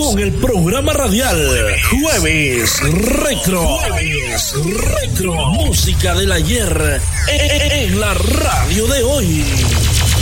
con el programa radial Jueves Retro. Música del ayer en la radio de hoy.